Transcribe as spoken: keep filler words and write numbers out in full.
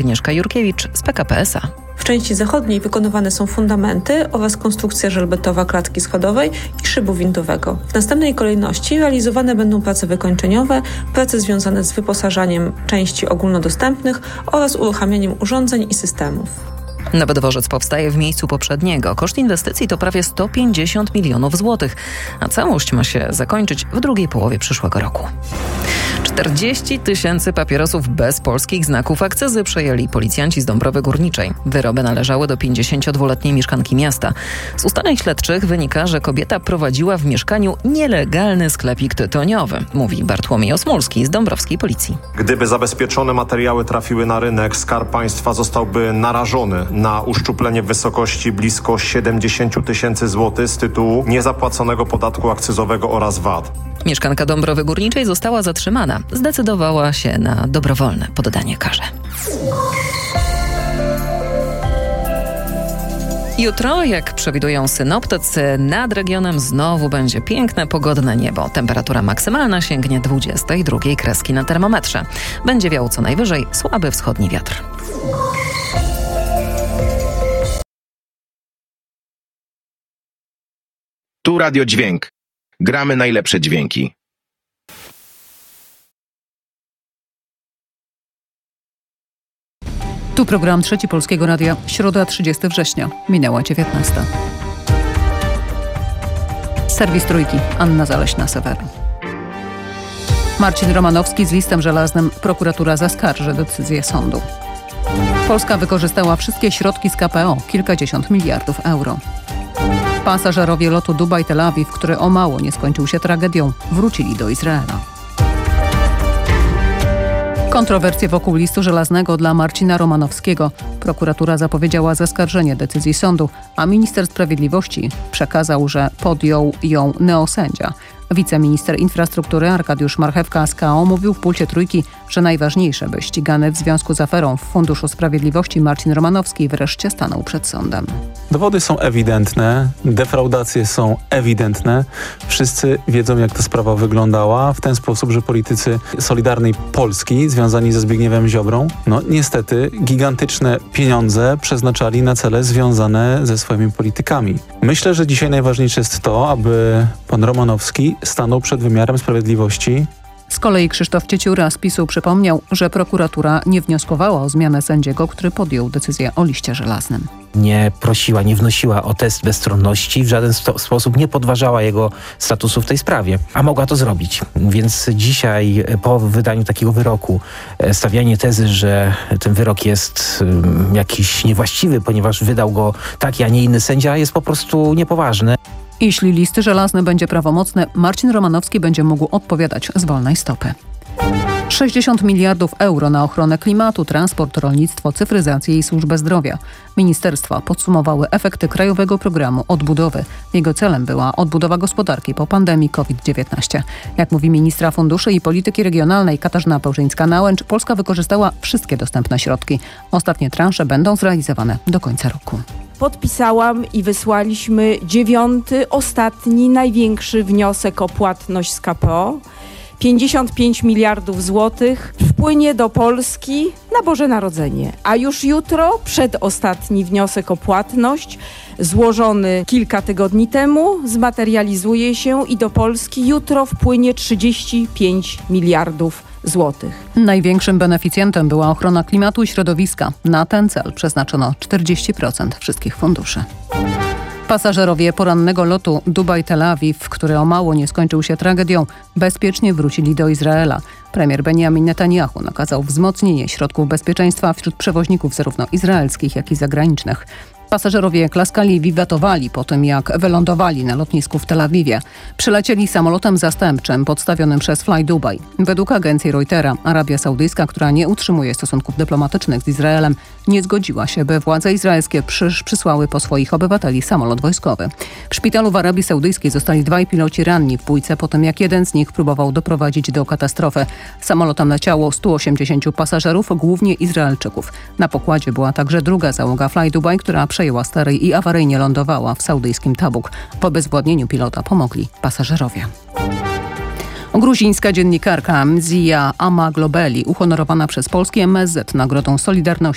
Agnieszka Jurkiewicz z P K P S A. W części zachodniej wykonywane są fundamenty oraz konstrukcja żelbetowa klatki schodowej i szybu windowego. W następnej kolejności realizowane będą prace wykończeniowe, prace związane z wyposażaniem części ogólnodostępnych oraz uruchamianiem urządzeń i systemów. Nowy dworzec powstaje w miejscu poprzedniego. Koszt inwestycji to prawie sto pięćdziesiąt milionów złotych, a całość ma się zakończyć w drugiej połowie przyszłego roku. czterdzieści tysięcy papierosów bez polskich znaków akcyzy przejęli policjanci z Dąbrowy Górniczej. Wyroby należały do pięćdziesięciodwuletniej mieszkanki miasta. Z ustaleń śledczych wynika, że kobieta prowadziła w mieszkaniu nielegalny sklepik tytoniowy, mówi Bartłomiej Osmulski z dąbrowskiej policji. Gdyby zabezpieczone materiały trafiły na rynek, Skarb Państwa zostałby narażony na uszczuplenie w wysokości blisko siedemdziesiąt tysięcy złotych z tytułu niezapłaconego podatku akcyzowego oraz V A T. Mieszkanka Dąbrowy Górniczej została zatrzymana. Zdecydowała się na dobrowolne poddanie karze. Jutro, jak przewidują synoptycy, nad regionem znowu będzie piękne, pogodne niebo. Temperatura maksymalna sięgnie dwudziestej drugiej kreski na termometrze. Będzie wiał co najwyżej słaby wschodni wiatr. Tu Radio Dźwięk. Gramy najlepsze dźwięki. Tu program Trzeci Polskiego Radia. Środa, trzydziestego września. Minęła dziewiętnasta. Serwis Trójki. Anna Zaleśna-Sewery. Marcin Romanowski z listem żelaznym. Prokuratura zaskarży decyzję sądu. Polska wykorzystała wszystkie środki z K P O. Kilkadziesiąt miliardów euro. Pasażerowie lotu Dubaj-Tel Awiw, który o mało nie skończył się tragedią, wrócili do Izraela. Kontrowersje wokół listu żelaznego dla Marcina Romanowskiego. Prokuratura zapowiedziała zaskarżenie decyzji sądu, a minister sprawiedliwości przekazał, że podjął ją neosędzia. Wiceminister infrastruktury Arkadiusz Marchewka z K O mówił w Pulsie Trójki, że najważniejsze, by ścigany w związku z aferą w Funduszu Sprawiedliwości Marcin Romanowski wreszcie stanął przed sądem. Dowody są ewidentne, defraudacje są ewidentne. Wszyscy wiedzą, jak ta sprawa wyglądała w ten sposób, że politycy Solidarnej Polski związani ze Zbigniewem Ziobrą, no niestety gigantyczne pieniądze przeznaczali na cele związane ze swoimi politykami. Myślę, że dzisiaj najważniejsze jest to, aby pan Romanowski stanął przed wymiarem sprawiedliwości. Z kolei Krzysztof Cieciura z PiSu przypomniał, że prokuratura nie wnioskowała o zmianę sędziego, który podjął decyzję o liście żelaznym. Nie prosiła, nie wnosiła o test bezstronności, w żaden sto- sposób nie podważała jego statusu w tej sprawie, a mogła to zrobić. Więc dzisiaj po wydaniu takiego wyroku stawianie tezy, że ten wyrok jest um, jakiś niewłaściwy, ponieważ wydał go taki, a nie inny sędzia, jest po prostu niepoważne. Jeśli list żelazny będzie prawomocny, Marcin Romanowski będzie mógł odpowiadać z wolnej stopy. sześćdziesiąt miliardów euro na ochronę klimatu, transport, rolnictwo, cyfryzację i służbę zdrowia. Ministerstwa podsumowały efekty Krajowego Programu Odbudowy. Jego celem była odbudowa gospodarki po pandemii kowid dziewiętnaście. Jak mówi ministra funduszy i polityki regionalnej Katarzyna Pełżyńska-Nałęcz, Polska wykorzystała wszystkie dostępne środki. Ostatnie transze będą zrealizowane do końca roku. Podpisałam i wysłaliśmy dziewiąty, ostatni, największy wniosek o płatność z K P O. pięćdziesiąt pięć miliardów złotych wpłynie do Polski na Boże Narodzenie. A już jutro przedostatni wniosek o płatność złożony kilka tygodni temu zmaterializuje się i do Polski jutro wpłynie trzydzieści pięć miliardów złotych. Największym beneficjentem była ochrona klimatu i środowiska. Na ten cel przeznaczono czterdzieści procent wszystkich funduszy. Pasażerowie porannego lotu Dubaj-Tel Awiw, który o mało nie skończył się tragedią, bezpiecznie wrócili do Izraela. Premier Benjamin Netanyahu nakazał wzmocnienie środków bezpieczeństwa wśród przewoźników zarówno izraelskich, jak i zagranicznych. Pasażerowie klaskali i wiwatowali po tym, jak wylądowali na lotnisku w Tel Awiwie. Przylecieli samolotem zastępczym podstawionym przez Fly Dubai. Według agencji Reutera Arabia Saudyjska, która nie utrzymuje stosunków dyplomatycznych z Izraelem, nie zgodziła się, by władze izraelskie przysz, przysłały po swoich obywateli samolot wojskowy. W szpitalu w Arabii Saudyjskiej zostali dwaj piloci ranni w bójce po tym, jak jeden z nich próbował doprowadzić do katastrofy. Samolotem leciało stu osiemdziesięciu pasażerów, głównie Izraelczyków. Na pokładzie była także druga załoga Fly Dubai, która przejęła stery i awaryjnie lądowała w saudyjskim Tabuk. Po obezwładnieniu pilota pomogli pasażerowie. Gruzińska dziennikarka Mzia Amaglobeli, uhonorowana przez polski M S Z Nagrodą Solidarności